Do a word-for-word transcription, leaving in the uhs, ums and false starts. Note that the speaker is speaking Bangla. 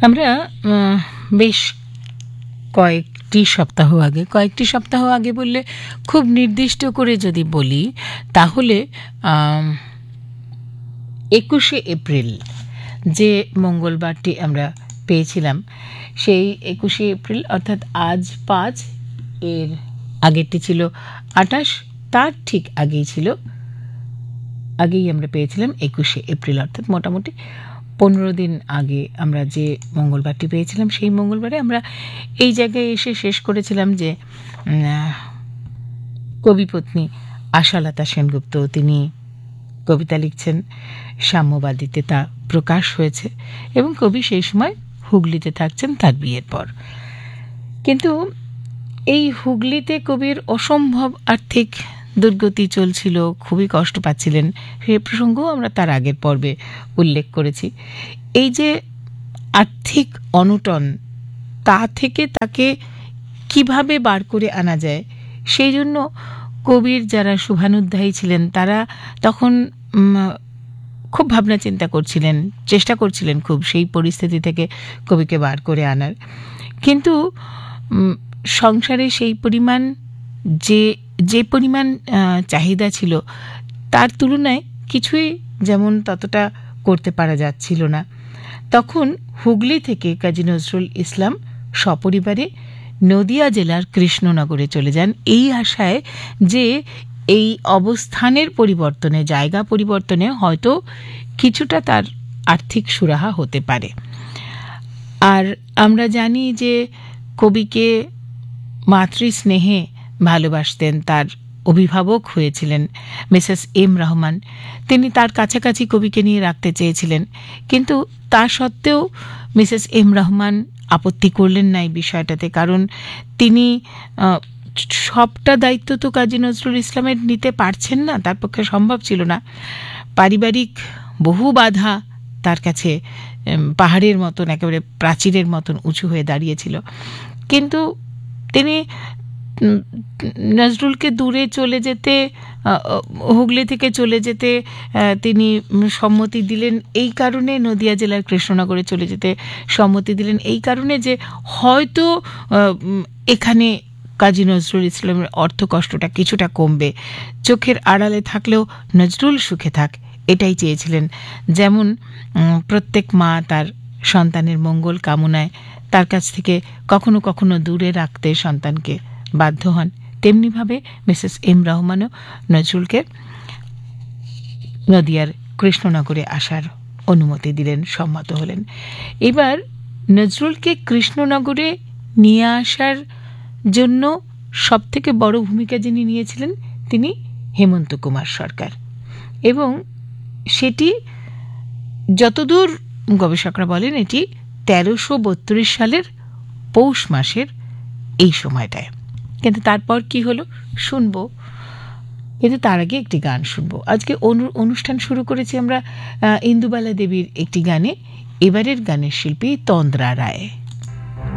আমরা আহ, বেশ কয়েকটি সপ্তাহ আগে কয়েকটি সপ্তাহ আগে বললে খুব নির্দিষ্ট করে যদি বলি তাহলে আম, একুশে এপ্রিল যে মঙ্গলবারটি আমরা পেয়েছিলাম, সেই একুশে এপ্রিল অর্থাৎ আজ পাঁচ, এর আগেরটি ছিল আটাশ, তার ঠিক আগেই ছিল আগেই আমরা পেয়েছিলাম একুশে এপ্রিল, অর্থাৎ মোটামুটি পনেরো দিন আগে আমরা যে মঙ্গলবারটি পেয়েছিলাম, সেই মঙ্গলবারে আমরা এই জায়গায় এসে শেষ করেছিলাম যে কবিপত্নী আশালতা সেনগুপ্ত তিনি কবিতা লিখছেন সাম্যবাদীতে, তা প্রকাশ হয়েছে এবং কবি সেই সময় হুগলিতে থাকছেন তার বিয়ের পর। কিন্তু এই হুগলিতে কবির অসম্ভব আর্থিক দুর্গতি চলছিল, খুবই কষ্ট পাচ্ছিলেন, সেই প্রসঙ্গও আমরা তার আগের পর্বে উল্লেখ করেছি। এই যে আর্থিক অনটন, তা থেকে তাকে কিভাবে বার করে আনা যায়, সেই জন্য কবির যারা শুভানুধ্যায়ী ছিলেন তারা তখন খুব ভাবনা চিন্তা করছিলেন, চেষ্টা করছিলেন খুব সেই পরিস্থিতি থেকে কবিকে বার করে আনার। কিন্তু সংসারে সেই পরিমাণ যে যে পরিমাণ চাহিদা ছিল তার তুলনায় কিছুই যেমন ততটা করতে পারা যাচ্ছিল না। তখন হুগলি থেকে কাজী নজরুল ইসলাম সপরিবারে নদিয়া জেলার কৃষ্ণনগরে চলে যান, এই আশায় যে এই অবস্থানের পরিবর্তনে, জায়গা পরিবর্তনে হয়তো কিছুটা তার আর্থিক সুরাহা হতে পারে। আর আমরা জানি যে কবিকে মাতৃস্নেহে ভালোবাসতেন, তার অভিভাবক হয়েছিলেন মিসেস এম রহমান, তিনি তার কাছাকাছি কবিকে নিয়ে রাখতে চেয়েছিলেন, কিন্তু তা সত্ত্বেও মিসেস এম রহমান আপত্তি করলেন না এই বিষয়টাতে, কারণ তিনি সবটা দায়িত্ব তো কাজী নজরুল ইসলামের নিতে পারছেন না, তার পক্ষে সম্ভব ছিল না। পারিবারিক বহু বাধা তার কাছে পাহাড়ের মতন, একেবারে প্রাচীরের মতন উঁচু হয়ে দাঁড়িয়েছিল, কিন্তু তিনি নজরুলকে দূরে চলে যেতে, হুগলি থেকে চলে যেতে তিনি সম্মতি দিলেন এই কারণে, নদিয়া জেলার কৃষ্ণনগরে চলে যেতে সম্মতি দিলেন এই কারণে যে হয়তো এখানে কাজী নজরুল ইসলামের অর্থ কষ্টটা কিছুটা কমবে, চোখের আড়ালে থাকলেও নজরুল সুখে থাক, এটাই চেয়েছিলেন। যেমন প্রত্যেক মা তার সন্তানের মঙ্গল কামনায় তার কাছ থেকে কখনো কখনো দূরে রাখতে সন্তানকে বাধ্য হন, তেমনিভাবে মিসেস এম রহমানও নজরুলকে নদিয়ার কৃষ্ণনগরে আসার অনুমতি দিলেন, সম্মত হলেন। এবার নজরুলকে কৃষ্ণনগরে নিয়ে আসার জন্য সবথেকে বড় ভূমিকা যিনি নিয়েছিলেন তিনি হেমন্ত কুমার সরকার, এবং সেটি যতদূর গবেষকরা বলেন এটি তেরোশো বত্রিশ সালের পৌষ মাসের এই সময়টায়। কিন্তু তারপর কি হলো শুনবো, কিন্তু তার আগে একটি গান শুনবো। আজকে অনুষ্ঠান শুরু করেছি আমরা ইন্দুবালা দেবীর একটি গানে, এবারের গানের শিল্পী তন্দ্রা রায়।